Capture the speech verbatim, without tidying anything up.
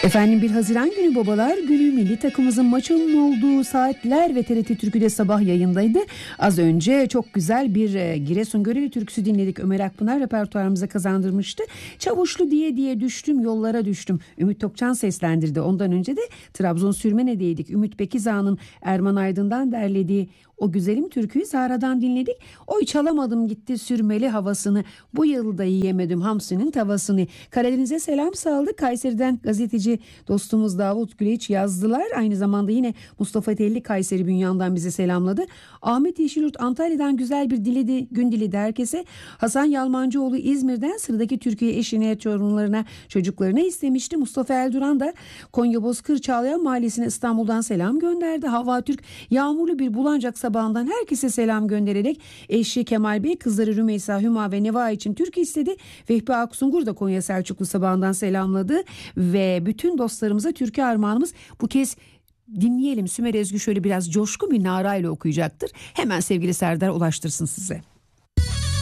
Efendim, bir Haziran günü babalar günü, milli takımımızın maçının olduğu saatler ve T R T Türkü'de sabah yayındaydı. Az önce çok güzel bir e, Giresun Göreli türküsü dinledik. Ömer Akpınar repertuarımıza kazandırmıştı. Çavuşlu diye diye düştüm yollara düştüm. Ümit Tokcan seslendirdi. Ondan önce de Trabzon Sürmene'deydik. Ümit Bekizağ'ın Erman Aydın'dan derlediği o güzelim türküyü Zara'dan dinledik. Oy çalamadım gitti sürmeli havasını, bu yıl da yiyemedim hamsinin tavasını. Karadeniz'e selam saldık. Kayseri'den gazeteci dostumuz Davut Güleç yazdılar. Aynı zamanda yine Mustafa Telli Kayseri Bünyan'dan bizi selamladı. Ahmet Yeşilyurt Antalya'dan güzel bir diledi, gün diledi herkese. Hasan Yalmancıoğlu İzmir'den sıradaki Türkiye eşine, torunlarına, çocuklarına istemişti. Mustafa Elduran da Konya Bozkır Çağlayan Mahallesi'ne İstanbul'dan selam gönderdi. Hava Türk yağmurlu bir Bulancak sabahından herkese selam göndererek eşi Kemal Bey, kızları Rümeysa, Hüma ve Neva için türkü istedi. Vehbi Aksungur da Konya Selçuklu sabahından selamladı ve bütün dostlarımıza türkü armağanımız. Bu kez dinleyelim. Sümer Ezgü şöyle biraz coşkun bir narayla okuyacaktır. Hemen sevgili Serdar ulaştırsın size.